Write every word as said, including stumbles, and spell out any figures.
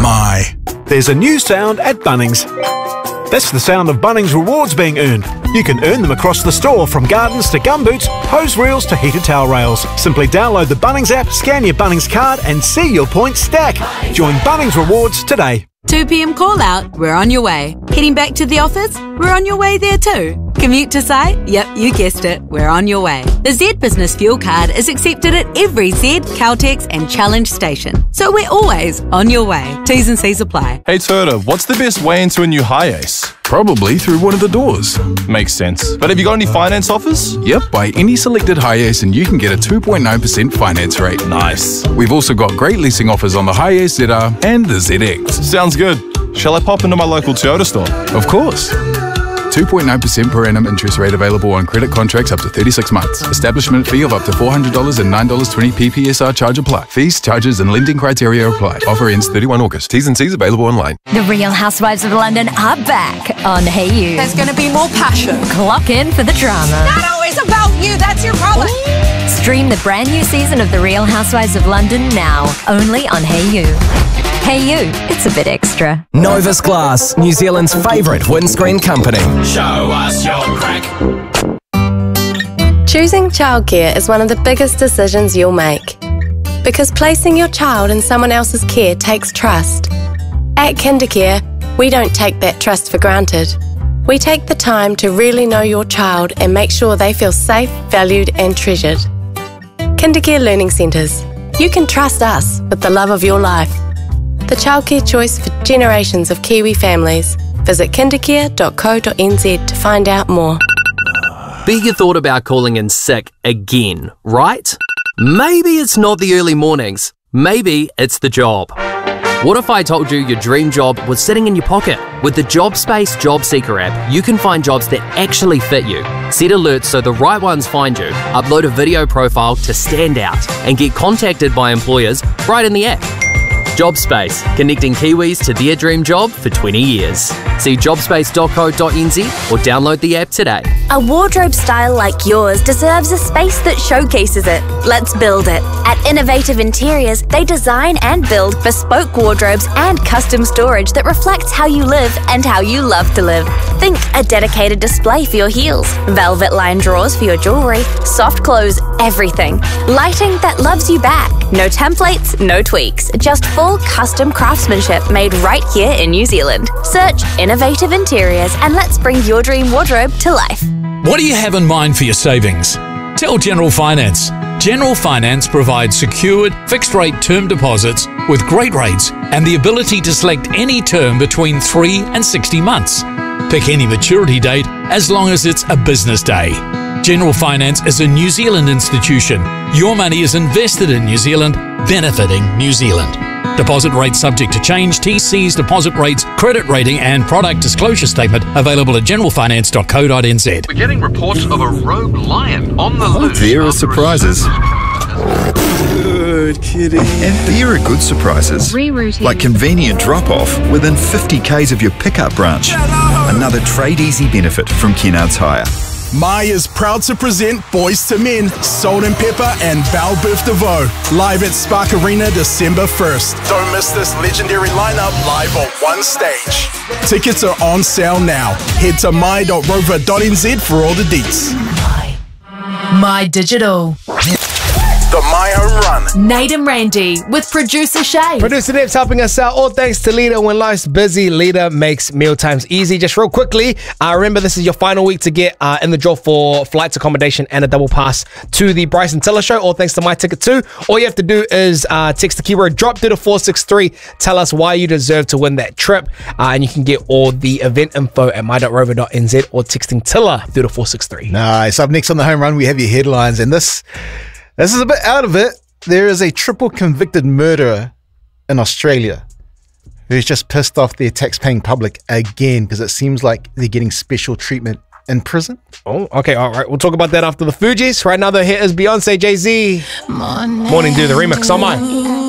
My. There's a new sound at Bunnings. That's the sound of Bunnings rewards being earned. You can earn them across the store, from gardens to gumboots, hose reels to heated towel rails. Simply download the Bunnings app, scan your Bunnings card and see your points stack. Join Bunnings Rewards today. two p m call out, we're on your way. Heading back to the office? We're on your way there too. Commute to site? Yep, you guessed it, we're on your way. The Z Business Fuel Card is accepted at every Z, Caltex and Challenge station. So we're always on your way. T's and C's apply. Hey Turda, what's the best way into a new Hiace? Probably through one of the doors. Makes sense. But have you got any finance offers? Yep, buy any selected Hiace and you can get a two point nine percent finance rate. Nice. We've also got great leasing offers on the Hiace Z R and the Z X. Sounds good. Shall I pop into my local Toyota store? Of course. two point nine percent per annum interest rate available on credit contracts up to thirty-six months. Establishment fee of up to four hundred dollars and nine dollars twenty P P S R charge apply. Fees, charges and lending criteria apply. Offer ends thirty-first of August. T's and C's available online. The Real Housewives of London are back on Hey You. There's going to be more passion. Clock in for the drama. Not always about you, that's your problem. Stream the brand new season of The Real Housewives of London now, only on Hey You. Hey You, it's a bit extra. Novus Glass, New Zealand's favourite windscreen company. Show us your crack. Choosing childcare is one of the biggest decisions you'll make, because placing your child in someone else's care takes trust. At Kindercare, we don't take that trust for granted. We take the time to really know your child and make sure they feel safe, valued and treasured. Kindercare Learning Centres. You can trust us with the love of your life. The childcare choice for generations of Kiwi families. Visit kindercare dot co dot n z to find out more. Bet you thought about calling in sick again, right? Maybe it's not the early mornings. Maybe it's the job. What if I told you your dream job was sitting in your pocket? With the JobSpace Job Seeker app, you can find jobs that actually fit you. Set alerts so the right ones find you, upload a video profile to stand out, and get contacted by employers right in the app. JobSpace, connecting Kiwis to their dream job for twenty years. See jobspace dot co dot n z or download the app today. A wardrobe style like yours deserves a space that showcases it. Let's build it. At Innovative Interiors, they design and build bespoke wardrobes and custom storage that reflects how you live and how you love to live. Think a dedicated display for your heels, velvet lined drawers for your jewellery, soft clothes, everything. Lighting that loves you back. No templates, no tweaks, just full custom craftsmanship made right here in New Zealand. Search Innovative Interiors and let's bring your dream wardrobe to life. What do you have in mind for your savings? Tell General Finance. General Finance provides secured, fixed-rate term deposits with great rates and the ability to select any term between three and sixty months. Pick any maturity date as long as it's a business day. General Finance is a New Zealand institution. Your money is invested in New Zealand, benefiting New Zealand. Deposit rates subject to change. T Cs, deposit rates, credit rating and product disclosure statement available at general finance dot co dot n z. We're getting reports of a rogue lion on the Oh, loose. there are surprises. Good kitty. And there are good surprises. Rerouting. Like convenient drop-off within fifty kays of your pickup branch. Another Trade Easy benefit from Kennards Hire. My is proud to present Boys to Men, Salt and Pepper and Val Booth DeVoe, live at Spark Arena December first. Don't miss this legendary lineup live on one stage. Tickets are on sale now. Head to my dot rover dot n z for all the deets. My, My Digital. The My Home Run. Nate and Randy with producer Shay. Producer Deb's helping us out. All thanks to Leader. When life's busy, Leader makes mealtimes easy. Just real quickly, uh, remember this is your final week to get uh, in the draw for flights, accommodation, and a double pass to the Bryson Tiller Show. All thanks to My Ticket too. All you have to do is uh, text the keyword drop through to four six three. Tell us why you deserve to win that trip, uh, and you can get all the event info at my dot rover dot n z or texting Tiller through to four six three. Nice. Up next on the Home Run, we have your headlines, and this. This is a bit out of it. There is a triple convicted murderer in Australia who's just pissed off their tax-paying public again because it seems like they're getting special treatment in prison. Oh, okay. All right. We'll talk about that after the Fugees. Right now, the hit is Beyonce, Jay-Z. Morning, do the remix on mine.